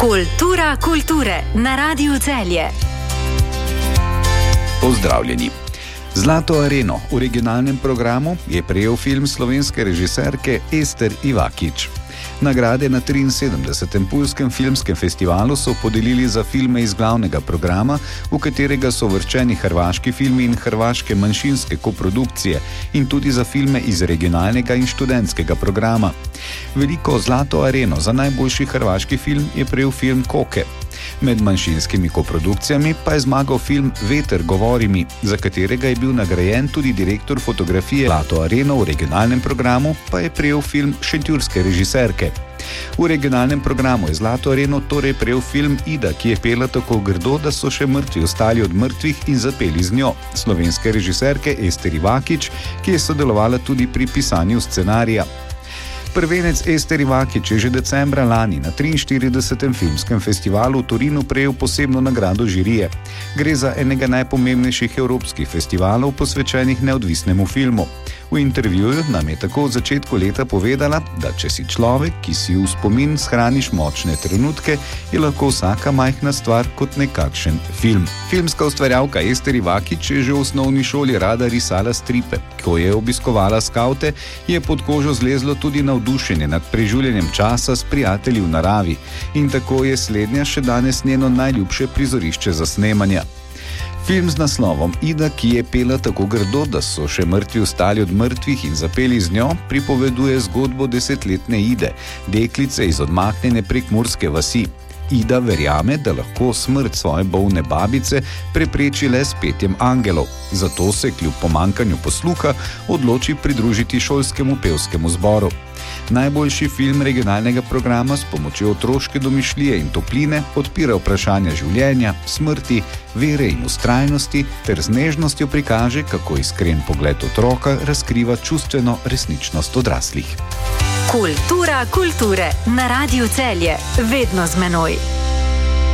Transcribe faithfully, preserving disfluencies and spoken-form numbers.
Kultura kulture na Radiu Celje. Pozdravljeni. Zlato areno v regionalnem programu je prejel film slovenske režiserke Ester Ivakić. Nagrade na triinsedemdesetem Puljskem filmskem festivalu so podelili za filme iz glavnega programa, v katerega so uvrščeni hrvaški filmi in hrvaške manjšinske koprodukcije, in tudi za filme iz regionalnega in študentskega programa. Veliko zlato areno za najboljši hrvaški film je prejel film Koke. Med manjšinskimi koprodukcijami pa je zmagal film Veter govori mi, za katerega je bil nagrajen tudi direktor fotografije. Zlato areno v regionalnem programu pa je prejel film šentjurske režiserke. V regionalnem programu je zlato areno torej prejel film Ida, ki je pela tako grdo, da so še mrtvi ostali od mrtvih in zapeli z njo, slovenske režiserke Ester Ivakić, ki je sodelovala tudi pri pisanju scenarija. Prvenec Ester Ivakić je že decembra lani na triinštiridesetem filmskem festivalu v Torinu prejel posebno nagrado žirije. Gre za enega najpomembnejših evropskih festivalov posvečenih neodvisnemu filmu. V intervjuju nam je tako v začetku leta povedala, da če si človek, ki si v spomin shraniš močne trenutke, je lahko vsaka majhna stvar kot nekakšen film. Filmska ustvarjalka Ester Ivakić je že v osnovni šoli rada risala stripe. Ko je obiskovala skavte, je pod kožo zlezlo tudi navdušenje nad preživljanjem časa s prijatelji v naravi, in tako je slednja še danes njeno najljubše prizorišče za snemanja. Film z naslovom Ida, ki je pela tako grdo, da so še mrtvi ostali od mrtvih in zapeli z njo, pripoveduje zgodbo desetletne Ide, deklice iz odmaknjene prekmurske vasi. Ida verjame, da lahko smrt svoje bolne babice prepreči le s petjem angelov, zato se kljub pomanjkanju posluha odloči pridružiti šolskemu pevskemu zboru. Najboljši film regionalnega programa s pomočjo otroške domišljije in topline odpira vprašanja življenja, smrti, vere in vztrajnosti ter z nežnostjo prikaže, kako iskren pogled otroka razkriva čustveno resničnost odraslih. Kultura kulture na Radiu Celje, vedno z menoj.